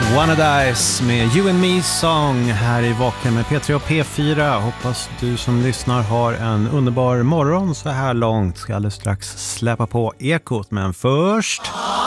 Wanna Dies med You and Me Song här i Vaken med P3 och P4. Hoppas du som lyssnar har en underbar morgon så här långt. Ska alldeles strax släppa på ekot, men först...